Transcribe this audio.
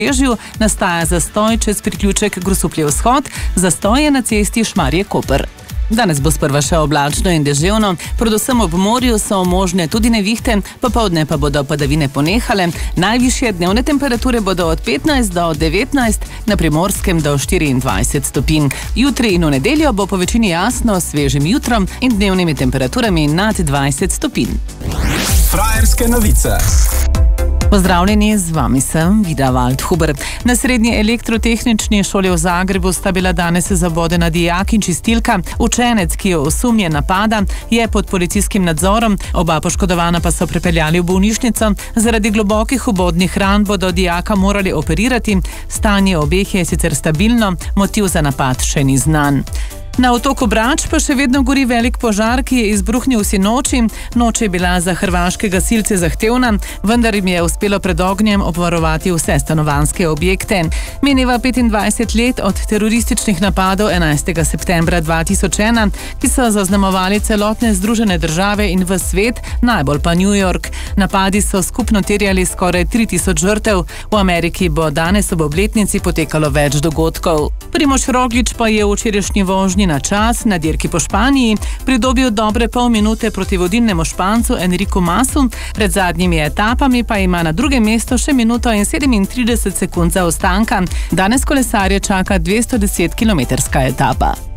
Ježju nastaja zastoj čez priključek Grosuplje vzhod, zastoj je na cesti Šmarje-Koper. Danes bo sprva še oblačno in deževno, predvsem ob morju so možne tudi nevihte, popoldne pa bodo padavine ponehale. Najvišje dnevne temperature bodo od 15 do 19, na Primorskem do 24 stopinj. Jutri in v nedeljo bo po večini jasno s svežim jutrom in dnevnimi temperaturami nad 20 stopinj. Frajerske novice. Pozdravljeni, z vami sem Vida Waldhuber. Na Srednji elektrotehnični šoli v Zagrebu sta bila danes zabodena dijak in čistilka. Učenec, ki je osumljen napada, je pod policijskim nadzorom, oba poškodovana pa so prepeljali v bolnišnico. Zaradi globokih vbodnih ran bodo dijaka morali operirati. Stanje obeh je sicer stabilno, motiv za napad še ni znan. Na otoku Brač pa še vedno gori velik požar, ki je izbruhnil sinoči. Noč je bila za hrvaške gasilce zahtevna, vendar jim je uspelo pred ognjem obvarovati vse stanovanjske objekte. Mineva 25 let od terorističnih napadov 11. septembra 2001, ki so zaznamovali celotne Združene države in v svet, najbolj pa New York. Napadi so skupno terjali skoraj 3000 žrtev. V Ameriki bo danes ob obletnici potekalo več dogodkov. Primož Roglič pa je v včerajšnji vožnji na čas na dirki po Španiji pridobil dobre pol minute proti vodilnemu Špancu Enricu Masu, pred zadnjimi etapami pa ima na drugem mestu še minuto in 37 sekund zaostanka. Danes kolesarje čaka 210-kilometrska etapa.